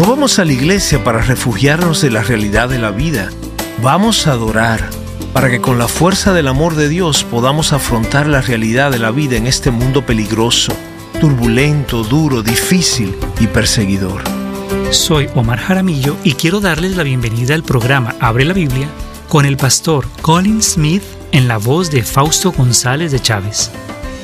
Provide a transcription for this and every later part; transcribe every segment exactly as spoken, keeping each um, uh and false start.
No vamos a la iglesia para refugiarnos de la realidad de la vida. Vamos a adorar, para que con la fuerza del amor de Dios podamos afrontar la realidad de la vida en este mundo peligroso, turbulento, duro, difícil y perseguidor. Soy Omar Jaramillo y quiero darles la bienvenida al programa Abre la Biblia con el pastor Colin Smith en la voz de Fausto González de Chávez.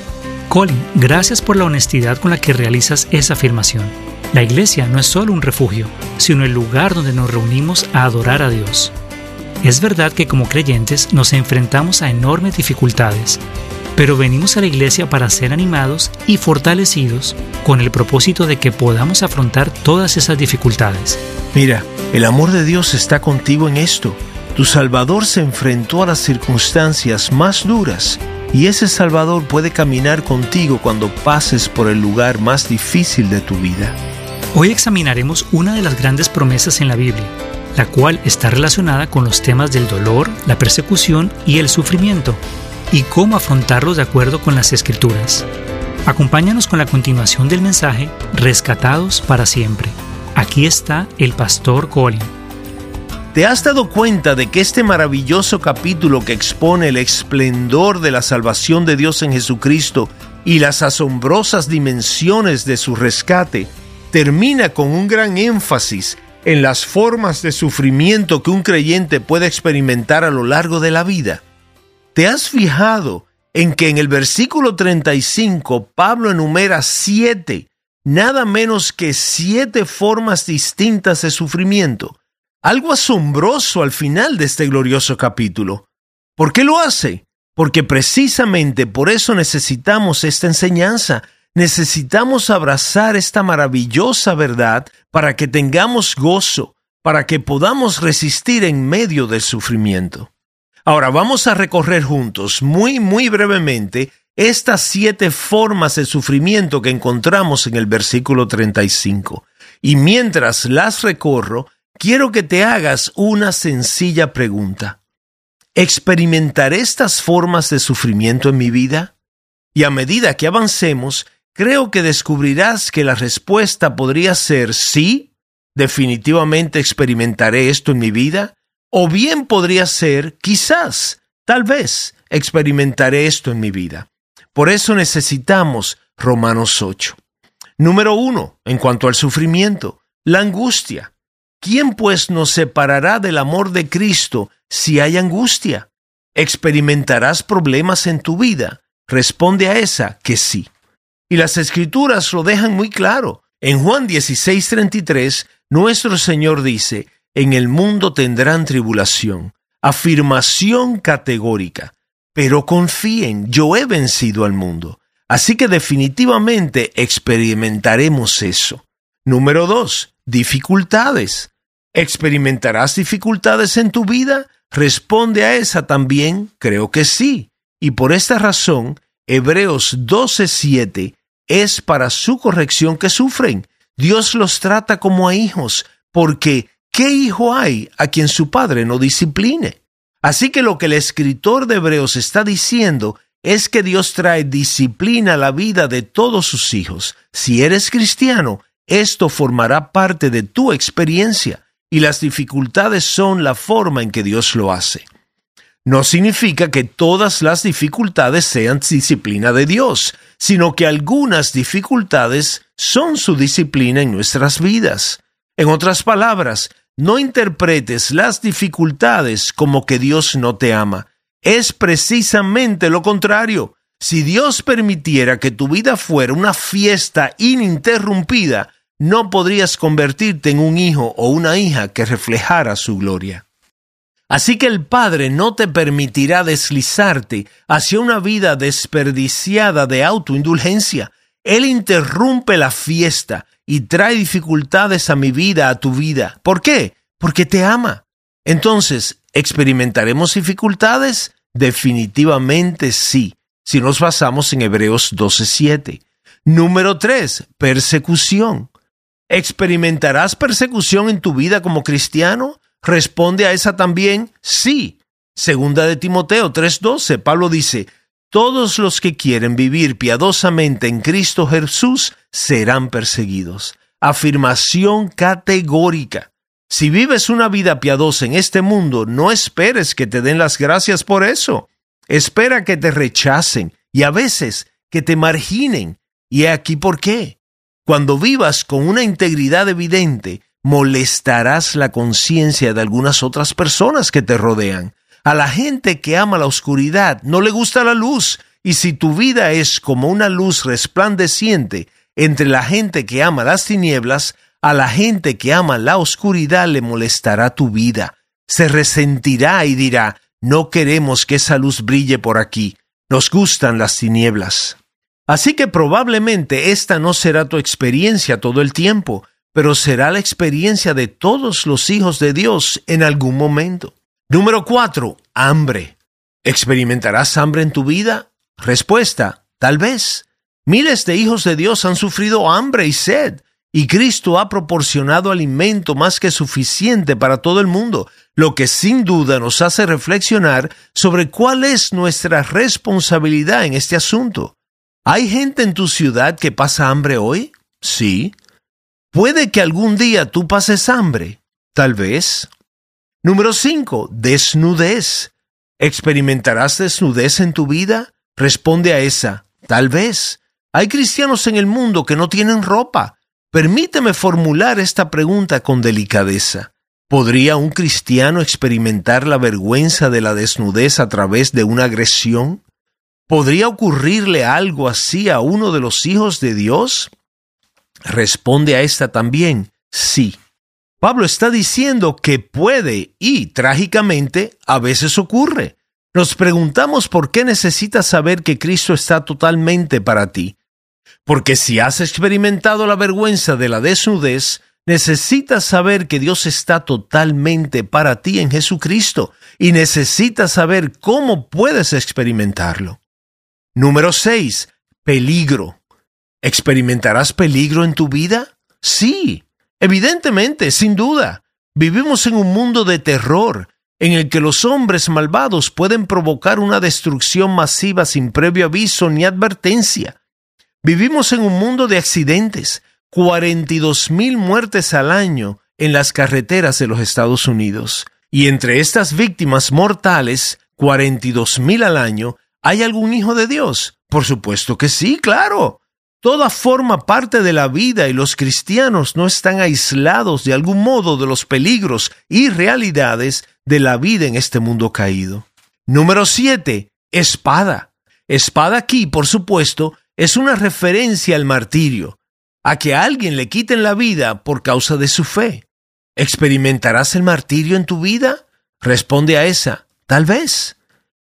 Colin, gracias por la honestidad con la que realizas esa afirmación. La iglesia no es solo un refugio, sino el lugar donde nos reunimos a adorar a Dios. Es verdad que como creyentes nos enfrentamos a enormes dificultades, pero venimos a la iglesia para ser animados y fortalecidos con el propósito de que podamos afrontar todas esas dificultades. Mira, el amor de Dios está contigo en esto. Tu Salvador se enfrentó a las circunstancias más duras y ese Salvador puede caminar contigo cuando pases por el lugar más difícil de tu vida. Hoy examinaremos una de las grandes promesas en la Biblia, la cual está relacionada con los temas del dolor, la persecución y el sufrimiento, y cómo afrontarlos de acuerdo con las Escrituras. Acompáñanos con la continuación del mensaje Rescatados para siempre. Aquí está el pastor Colin. ¿Te has dado cuenta de que este maravilloso capítulo que expone el esplendor de la salvación de Dios en Jesucristo y las asombrosas dimensiones de su rescate termina con un gran énfasis en las formas de sufrimiento que un creyente puede experimentar a lo largo de la vida? ¿Te has fijado en que en el versículo treinta y cinco Pablo enumera siete, nada menos que siete formas distintas de sufrimiento? Algo asombroso al final de este glorioso capítulo. ¿Por qué lo hace? Porque precisamente por eso necesitamos esta enseñanza. Necesitamos abrazar esta maravillosa verdad para que tengamos gozo, para que podamos resistir en medio del sufrimiento. Ahora vamos a recorrer juntos, muy, muy brevemente, estas siete formas de sufrimiento que encontramos en el versículo treinta y cinco. Y mientras las recorro, quiero que te hagas una sencilla pregunta. ¿Experimentaré estas formas de sufrimiento en mi vida? Y a medida que avancemos, creo que descubrirás que la respuesta podría ser sí, definitivamente experimentaré esto en mi vida, o bien podría ser quizás, tal vez, experimentaré esto en mi vida. Por eso necesitamos Romanos ocho. Número uno, en cuanto al sufrimiento, la angustia. ¿Quién pues nos separará del amor de Cristo si hay angustia? ¿Experimentarás problemas en tu vida? Responde a esa que sí. Y las Escrituras lo dejan muy claro. En Juan dieciséis treinta y tres, nuestro Señor dice, en el mundo tendrán tribulación. Afirmación categórica. Pero confíen, yo he vencido al mundo. Así que definitivamente experimentaremos eso. Número dos, dificultades. ¿Experimentarás dificultades en tu vida? Responde a esa también, creo que sí. Y por esta razón, Hebreos doce siete es para su corrección que sufren. Dios los trata como a hijos, porque ¿qué hijo hay a quien su padre no discipline? Así que lo que el escritor de Hebreos está diciendo es que Dios trae disciplina a la vida de todos sus hijos. Si eres cristiano, esto formará parte de tu experiencia, y las dificultades son la forma en que Dios lo hace. No significa que todas las dificultades sean disciplina de Dios, sino que algunas dificultades son su disciplina en nuestras vidas. En otras palabras, no interpretes las dificultades como que Dios no te ama. Es precisamente lo contrario. Si Dios permitiera que tu vida fuera una fiesta ininterrumpida, no podrías convertirte en un hijo o una hija que reflejara su gloria. Así que el Padre no te permitirá deslizarte hacia una vida desperdiciada de autoindulgencia. Él interrumpe la fiesta y trae dificultades a mi vida, a tu vida. ¿Por qué? Porque te ama. Entonces, ¿experimentaremos dificultades? Definitivamente sí, si nos basamos en Hebreos doce siete. Número tres, persecución. ¿Experimentarás persecución en tu vida como cristiano? Responde a esa también, sí. Segunda de Timoteo tres doce, Pablo dice, todos los que quieren vivir piadosamente en Cristo Jesús serán perseguidos. afirmación categórica. Si vives una vida piadosa en este mundo, no esperes que te den las gracias por eso. Espera que te rechacen y a veces que te marginen. Y he aquí por qué. Cuando vivas con una integridad evidente, molestarás la conciencia de algunas otras personas que te rodean. A la gente que ama la oscuridad no le gusta la luz, y si tu vida es como una luz resplandeciente entre la gente que ama las tinieblas, a la gente que ama la oscuridad le molestará tu vida. Se resentirá y dirá, no queremos que esa luz brille por aquí, nos gustan las tinieblas. Así que probablemente esta no será tu experiencia todo el tiempo, pero será la experiencia de todos los hijos de Dios en algún momento. Número cuatro, hambre. ¿Experimentarás hambre en tu vida? Respuesta, tal vez. Miles de hijos de Dios han sufrido hambre y sed, y Cristo ha proporcionado alimento más que suficiente para todo el mundo, lo que sin duda nos hace reflexionar sobre cuál es nuestra responsabilidad en este asunto. ¿Hay gente en tu ciudad que pasa hambre hoy? Sí. ¿Puede que algún día tú pases hambre? Tal vez. Número cinco, desnudez. ¿Experimentarás desnudez en tu vida? Responde a esa, tal vez. Hay cristianos en el mundo que no tienen ropa. Permíteme formular esta pregunta con delicadeza. ¿Podría un cristiano experimentar la vergüenza de la desnudez a través de una agresión? ¿Podría ocurrirle algo así a uno de los hijos de Dios? Responde a esta también, sí. Pablo está diciendo que puede y, trágicamente, a veces ocurre. Nos preguntamos por qué necesitas saber que Cristo está totalmente para ti. Porque si has experimentado la vergüenza de la desnudez, necesitas saber que Dios está totalmente para ti en Jesucristo y necesitas saber cómo puedes experimentarlo. Número seis. Peligro. ¿Experimentarás peligro en tu vida? Sí, evidentemente, sin duda. Vivimos en un mundo de terror, en el que los hombres malvados pueden provocar una destrucción masiva sin previo aviso ni advertencia. Vivimos en un mundo de accidentes, cuarenta y dos mil muertes al año en las carreteras de los Estados Unidos. Y entre estas víctimas mortales, cuarenta y dos mil al año, ¿hay algún hijo de Dios? Por supuesto que sí, claro. Toda forma parte de la vida y los cristianos no están aislados de algún modo de los peligros y realidades de la vida en este mundo caído. Número siete. Espada. Espada aquí, por supuesto, es una referencia al martirio, a que a alguien le quiten la vida por causa de su fe. ¿Experimentarás el martirio en tu vida? Responde a esa, tal vez.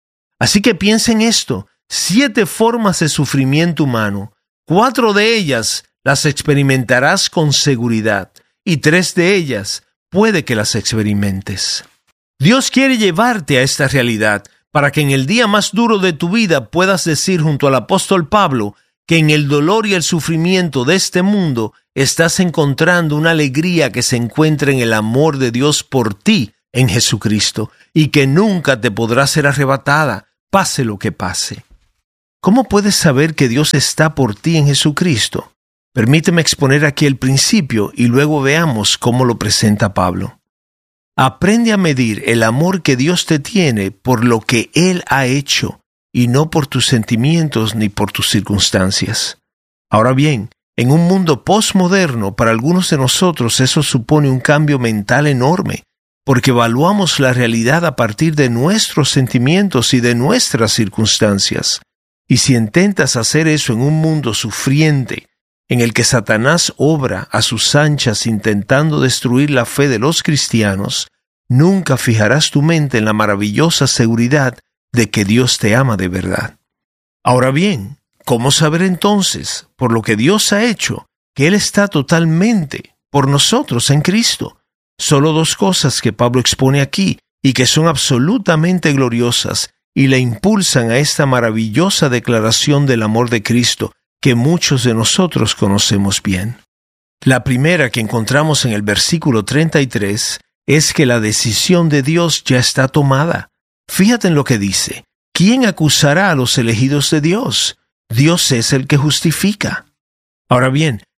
Así que piensa en esto, siete formas de sufrimiento humano. Cuatro de ellas las experimentarás con seguridad y tres de ellas puede que las experimentes. Dios quiere llevarte a esta realidad para que en el día más duro de tu vida puedas decir junto al apóstol Pablo que en el dolor y el sufrimiento de este mundo estás encontrando una alegría que se encuentra en el amor de Dios por ti en Jesucristo y que nunca te podrá ser arrebatada, pase lo que pase. ¿Cómo puedes saber que Dios está por ti en Jesucristo? Permíteme exponer aquí el principio y luego veamos cómo lo presenta Pablo. Aprende a medir el amor que Dios te tiene por lo que Él ha hecho y no por tus sentimientos ni por tus circunstancias. Ahora bien, en un mundo postmoderno, para algunos de nosotros eso supone un cambio mental enorme, porque evaluamos la realidad a partir de nuestros sentimientos y de nuestras circunstancias. Y si intentas hacer eso en un mundo sufriente, en el que Satanás obra a sus anchas intentando destruir la fe de los cristianos, nunca fijarás tu mente en la maravillosa seguridad de que Dios te ama de verdad. Ahora bien, ¿cómo saber entonces, por lo que Dios ha hecho, que Él está totalmente por nosotros en Cristo? Solo dos cosas que Pablo expone aquí y que son absolutamente gloriosas y le impulsan a esta maravillosa declaración del amor de Cristo que muchos de nosotros conocemos bien. La primera que encontramos en el versículo treinta y tres es que la decisión de Dios ya está tomada. Fíjate en lo que dice. ¿Quién acusará a los elegidos de Dios? Dios es el que justifica. Ahora bien,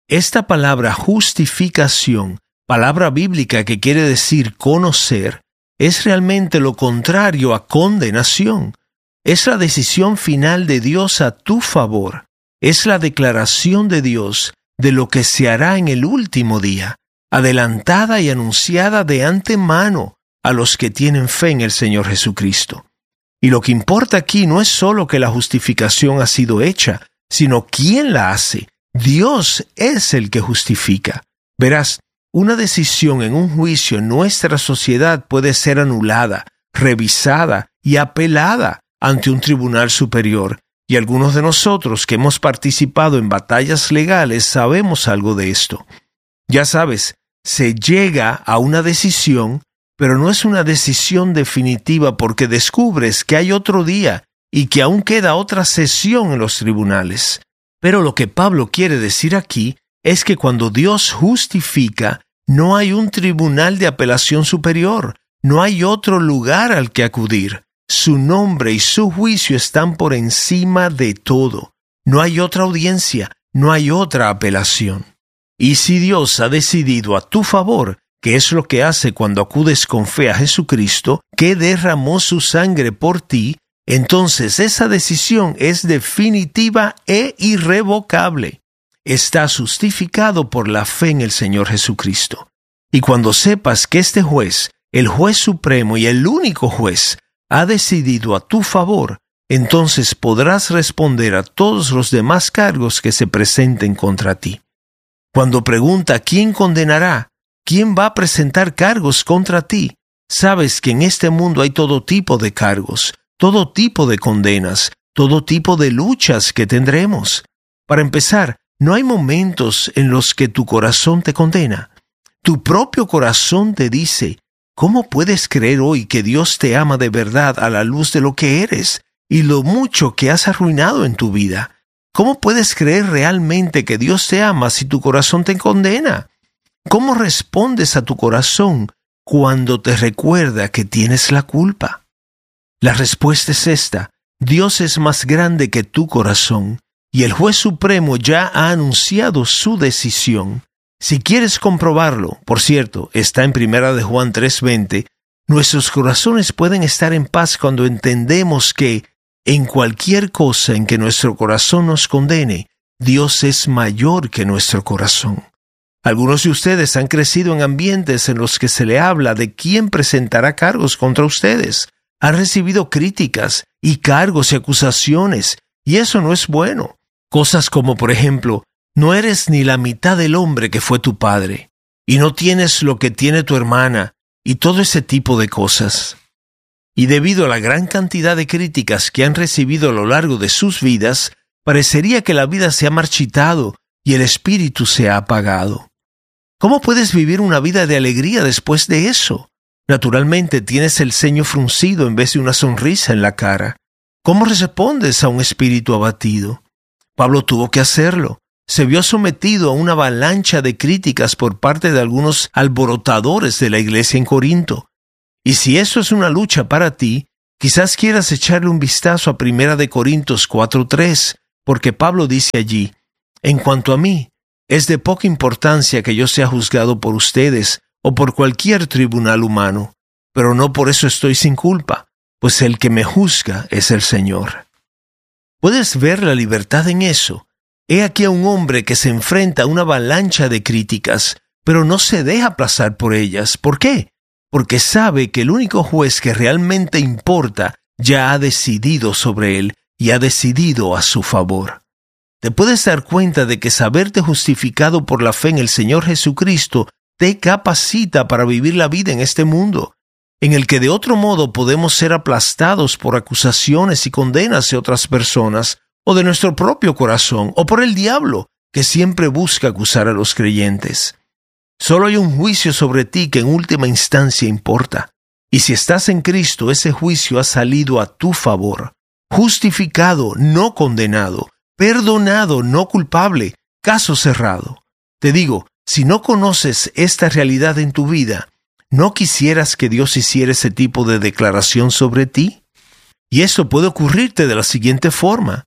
Esta palabra justificación, palabra bíblica que quiere decir conocer, es realmente lo contrario a condenación. Es la decisión final de Dios a tu favor. Es la declaración de Dios de lo que se hará en el último día, adelantada y anunciada de antemano a los que tienen fe en el Señor Jesucristo. Y lo que importa aquí no es solo que la justificación ha sido hecha, sino quién la hace. Dios es el que justifica. Verás, una decisión en un juicio en nuestra sociedad puede ser anulada, revisada y apelada ante un tribunal superior, y algunos de nosotros que hemos participado en batallas legales sabemos algo de esto. Ya sabes, se llega a una decisión, pero no es una decisión definitiva porque descubres que hay otro día y que aún queda otra sesión en los tribunales. Pero lo que Pablo quiere decir aquí es que cuando Dios justifica, no hay un tribunal de apelación superior, no hay otro lugar al que acudir. Su nombre y su juicio están por encima de todo. No hay otra audiencia, no hay otra apelación. Y si Dios ha decidido a tu favor, que es lo que hace cuando acudes con fe a Jesucristo, que derramó su sangre por ti, entonces esa decisión es definitiva e irrevocable. Estás justificado por la fe en el Señor Jesucristo. Y cuando sepas que este juez, el juez supremo y el único juez, ha decidido a tu favor, entonces podrás responder a todos los demás cargos que se presenten contra ti. Cuando pregunta ¿quién condenará? ¿Quién va a presentar cargos contra ti? Sabes que en este mundo hay todo tipo de cargos, todo tipo de condenas, todo tipo de luchas que tendremos. Para empezar, no hay momentos en los que tu corazón te condena. Tu propio corazón te dice, ¿cómo puedes creer hoy que Dios te ama de verdad a la luz de lo que eres y lo mucho que has arruinado en tu vida? ¿Cómo puedes creer realmente que Dios te ama si tu corazón te condena? ¿Cómo respondes a tu corazón cuando te recuerda que tienes la culpa? La respuesta es esta: Dios es más grande que tu corazón, y el juez supremo ya ha anunciado su decisión. Si quieres comprobarlo, por cierto, está en Primera de Juan tres veinte, nuestros corazones pueden estar en paz cuando entendemos que, en cualquier cosa en que nuestro corazón nos condene, Dios es mayor que nuestro corazón. Algunos de ustedes han crecido en ambientes en los que se le habla de quién presentará cargos contra ustedes. Han recibido críticas y cargos y acusaciones, y eso no es bueno. Cosas como, por ejemplo, no eres ni la mitad del hombre que fue tu padre, y no tienes lo que tiene tu hermana, y todo ese tipo de cosas. Y debido a la gran cantidad de críticas que han recibido a lo largo de sus vidas, parecería que la vida se ha marchitado y el espíritu se ha apagado. ¿Cómo puedes vivir una vida de alegría después de eso? Naturalmente tienes el ceño fruncido en vez de una sonrisa en la cara. ¿Cómo respondes a un espíritu abatido? Pablo tuvo que hacerlo. Se vio sometido a una avalancha de críticas por parte de algunos alborotadores de la iglesia en Corinto. Y si eso es una lucha para ti, quizás quieras echarle un vistazo a Primera de Corintios cuatro tres, porque Pablo dice allí, en cuanto a mí, es de poca importancia que yo sea juzgado por ustedes o por cualquier tribunal humano, pero no por eso estoy sin culpa, pues el que me juzga es el Señor. ¿Puedes ver la libertad en eso? He aquí a un hombre que se enfrenta a una avalancha de críticas, pero no se deja aplazar por ellas. ¿Por qué? Porque sabe que el único juez que realmente importa ya ha decidido sobre él y ha decidido a su favor. Te puedes dar cuenta de que saberte justificado por la fe en el Señor Jesucristo te capacita para vivir la vida en este mundo, en el que de otro modo podemos ser aplastados por acusaciones y condenas de otras personas, o de nuestro propio corazón, o por el diablo, que siempre busca acusar a los creyentes. Solo hay un juicio sobre ti que en última instancia importa, y si estás en Cristo, ese juicio ha salido a tu favor. Justificado, no condenado. Perdonado, no culpable. Caso cerrado. Te digo, si no conoces esta realidad en tu vida, ¿no quisieras que Dios hiciera ese tipo de declaración sobre ti? Y eso puede ocurrirte de la siguiente forma.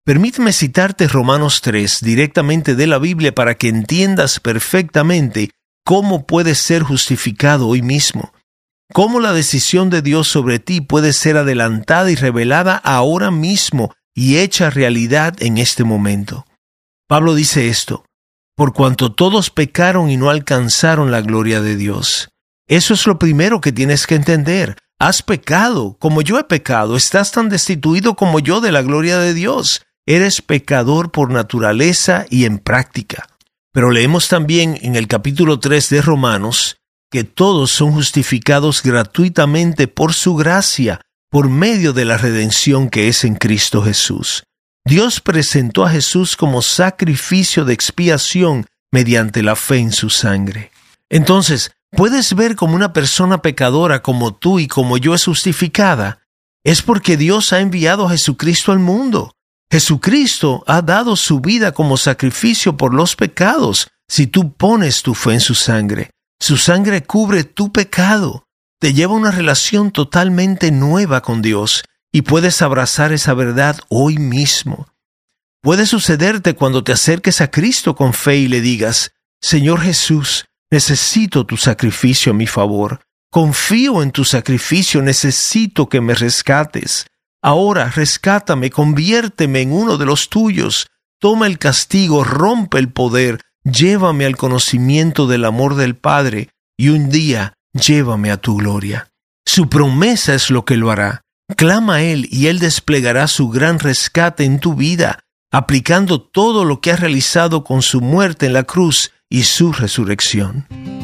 Permíteme citarte Romanos tres directamente de la Biblia para que entiendas perfectamente cómo puedes ser justificado hoy mismo. Cómo la decisión de Dios sobre ti puede ser adelantada y revelada ahora mismo y hecha realidad en este momento. Pablo dice esto: por cuanto todos pecaron y no alcanzaron la gloria de Dios. Eso es lo primero que tienes que entender. Has pecado, como yo he pecado. Estás tan destituido como yo de la gloria de Dios. Eres pecador por naturaleza y en práctica. Pero leemos también en el capítulo tres de Romanos que todos son justificados gratuitamente por su gracia, por medio de la redención que es en Cristo Jesús. Dios presentó a Jesús como sacrificio de expiación mediante la fe en su sangre. Entonces, ¿puedes ver cómo una persona pecadora como tú y como yo es justificada? Es porque Dios ha enviado a Jesucristo al mundo. Jesucristo ha dado su vida como sacrificio por los pecados si tú pones tu fe en su sangre. Su sangre cubre tu pecado, te lleva a una relación totalmente nueva con Dios y puedes abrazar esa verdad hoy mismo. Puede sucederte cuando te acerques a Cristo con fe y le digas: Señor Jesús, necesito tu sacrificio a mi favor. Confío en tu sacrificio, necesito que me rescates. Ahora rescátame, conviérteme en uno de los tuyos. Toma el castigo, rompe el poder, llévame al conocimiento del amor del Padre y un día llévame a tu gloria. Su promesa es lo que lo hará. Clama a Él y Él desplegará su gran rescate en tu vida, aplicando todo lo que ha realizado con su muerte en la cruz y su resurrección.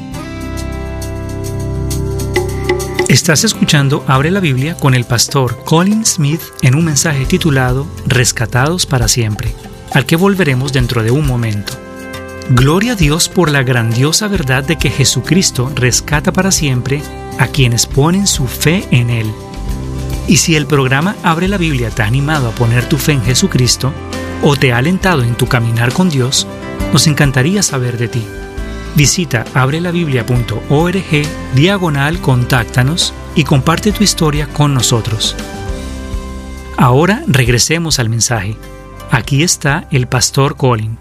Estás escuchando Abre la Biblia con el pastor Colin Smith en un mensaje titulado Rescatados para siempre, al que volveremos dentro de un momento. Gloria a Dios por la grandiosa verdad de que Jesucristo rescata para siempre a quienes ponen su fe en Él. Y si el programa Abre la Biblia te ha animado a poner tu fe en Jesucristo o te ha alentado en tu caminar con Dios, nos encantaría saber de ti. Visita abrelabiblia punto org diagonal contáctanos y comparte tu historia con nosotros. Ahora regresemos al mensaje. Aquí está el pastor Colin.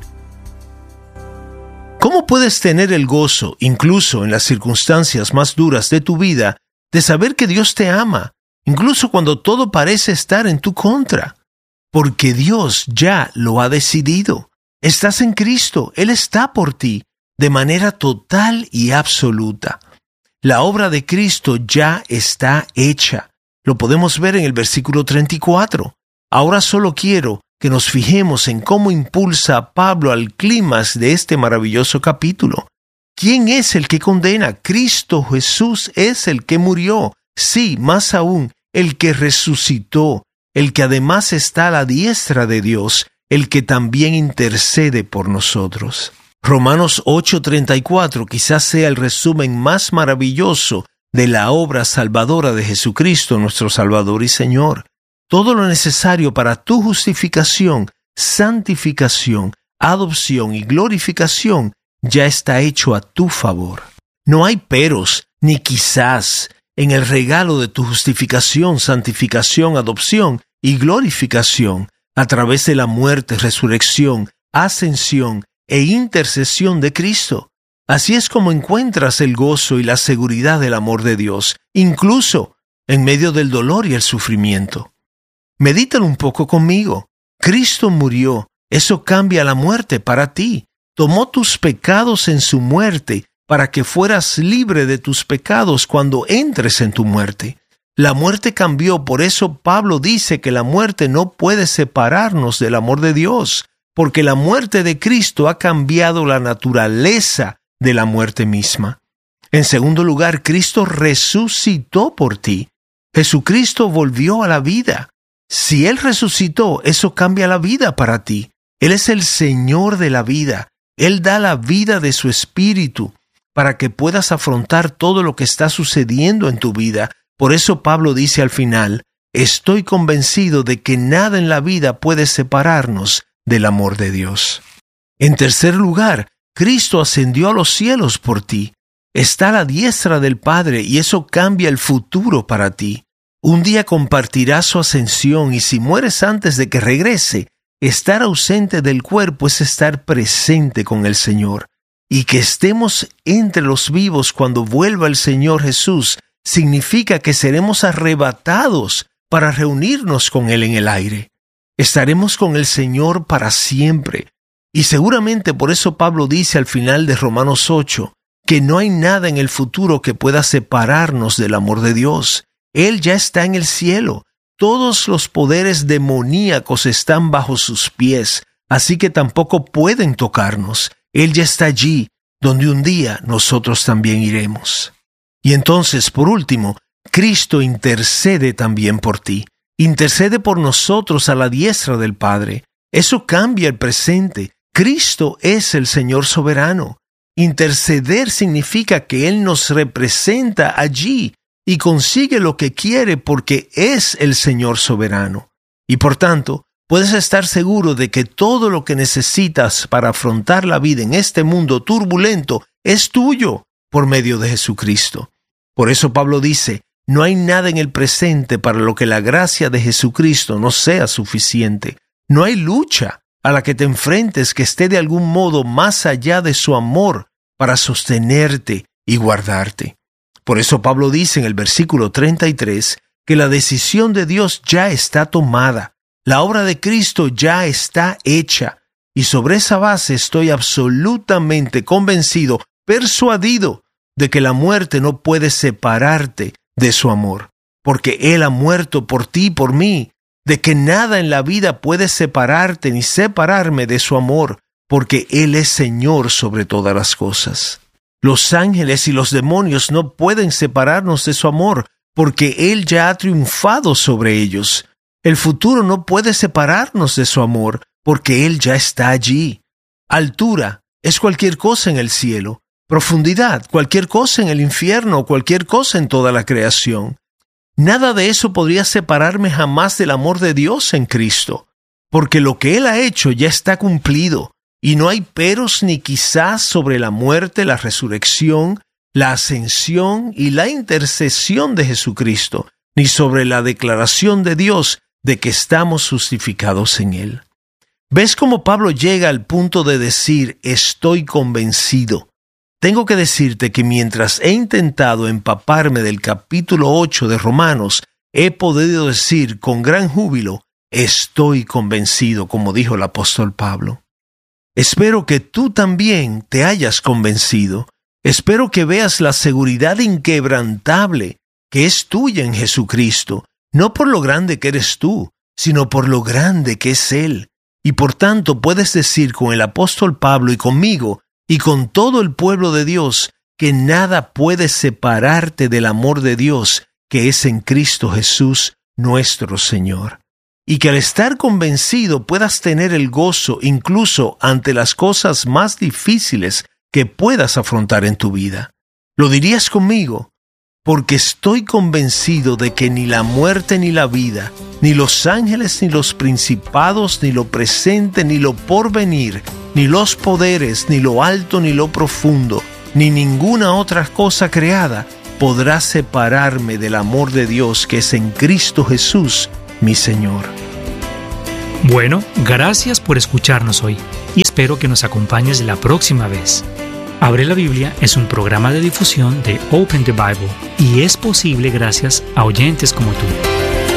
¿Cómo puedes tener el gozo, incluso en las circunstancias más duras de tu vida, de saber que Dios te ama, incluso cuando todo parece estar en tu contra? Porque Dios ya lo ha decidido. Estás en Cristo, Él está por ti, de manera total y absoluta. La obra de Cristo ya está hecha. Lo podemos ver en el versículo treinta y cuatro. Ahora solo quiero que nos fijemos en cómo impulsa a Pablo al clímax de este maravilloso capítulo. ¿Quién es el que condena? Cristo Jesús es el que murió. Sí, más aún, el que resucitó, el que además está a la diestra de Dios, el que también intercede por nosotros. Romanos ocho treinta y cuatro quizás sea el resumen más maravilloso de la obra salvadora de Jesucristo, nuestro Salvador y Señor. Todo lo necesario para tu justificación, santificación, adopción y glorificación ya está hecho a tu favor. No hay peros ni quizás en el regalo de tu justificación, santificación, adopción y glorificación a través de la muerte, resurrección, ascensión e intercesión de Cristo. Así es como encuentras el gozo y la seguridad del amor de Dios, incluso en medio del dolor y el sufrimiento. Medítalo un poco conmigo. Cristo murió. Eso cambia la muerte para ti. Tomó tus pecados en su muerte para que fueras libre de tus pecados cuando entres en tu muerte. La muerte cambió, por eso Pablo dice que la muerte no puede separarnos del amor de Dios, porque la muerte de Cristo ha cambiado la naturaleza de la muerte misma. En segundo lugar, Cristo resucitó por ti. Jesucristo volvió a la vida. Si Él resucitó, eso cambia la vida para ti. Él es el Señor de la vida. Él da la vida de su Espíritu para que puedas afrontar todo lo que está sucediendo en tu vida. Por eso Pablo dice al final: estoy convencido de que nada en la vida puede separarnos del amor de Dios. En tercer lugar, Cristo ascendió a los cielos por ti. Está a la diestra del Padre y eso cambia el futuro para ti. Un día compartirás su ascensión y si mueres antes de que regrese, estar ausente del cuerpo es estar presente con el Señor. Y que estemos entre los vivos cuando vuelva el Señor Jesús significa que seremos arrebatados para reunirnos con Él en el aire. Estaremos con el Señor para siempre. Y seguramente por eso Pablo dice al final de Romanos ocho, que no hay nada en el futuro que pueda separarnos del amor de Dios. Él ya está en el cielo. Todos los poderes demoníacos están bajo sus pies, así que tampoco pueden tocarnos. Él ya está allí, donde un día nosotros también iremos. Y entonces, por último, Cristo intercede también por ti. Intercede por nosotros a la diestra del Padre. Eso cambia el presente. Cristo es el Señor soberano. Interceder significa que Él nos representa allí y consigue lo que quiere porque es el Señor soberano. Y por tanto, puedes estar seguro de que todo lo que necesitas para afrontar la vida en este mundo turbulento es tuyo por medio de Jesucristo. Por eso Pablo dice, no hay nada en el presente para lo que la gracia de Jesucristo no sea suficiente. No hay lucha a la que te enfrentes que esté de algún modo más allá de su amor para sostenerte y guardarte. Por eso Pablo dice en el versículo treinta y tres que la decisión de Dios ya está tomada. La obra de Cristo ya está hecha, y sobre esa base estoy absolutamente convencido, persuadido, de que la muerte no puede separarte de su amor, porque Él ha muerto por ti y por mí, de que nada en la vida puede separarte ni separarme de su amor, porque Él es Señor sobre todas las cosas. Los ángeles y los demonios no pueden separarnos de su amor, porque Él ya ha triunfado sobre ellos. El futuro no puede separarnos de su amor, porque Él ya está allí. Altura es cualquier cosa en el cielo. Profundidad, cualquier cosa en el infierno, cualquier cosa en toda la creación. Nada de eso podría separarme jamás del amor de Dios en Cristo, porque lo que Él ha hecho ya está cumplido, y no hay peros ni quizás sobre la muerte, la resurrección, la ascensión y la intercesión de Jesucristo, ni sobre la declaración de Dios de que estamos justificados en Él. ¿Ves cómo Pablo llega al punto de decir, estoy convencido? Tengo que decirte que mientras he intentado empaparme del capítulo ocho de Romanos, he podido decir con gran júbilo, estoy convencido, como dijo el apóstol Pablo. Espero que tú también te hayas convencido. Espero que veas la seguridad inquebrantable que es tuya en Jesucristo, no por lo grande que eres tú, sino por lo grande que es Él. Y por tanto puedes decir con el apóstol Pablo y conmigo, y con todo el pueblo de Dios, que nada puede separarte del amor de Dios que es en Cristo Jesús nuestro Señor. Y que al estar convencido puedas tener el gozo incluso ante las cosas más difíciles que puedas afrontar en tu vida. ¿Lo dirías conmigo? Porque estoy convencido de que ni la muerte ni la vida, ni los ángeles ni los principados, ni lo presente ni lo porvenir, ni los poderes, ni lo alto ni lo profundo, ni ninguna otra cosa creada podrá separarme del amor de Dios que es en Cristo Jesús, mi Señor. Bueno, gracias por escucharnos hoy y espero que nos acompañes la próxima vez. Abre la Biblia es un programa de difusión de Open the Bible y es posible gracias a oyentes como tú.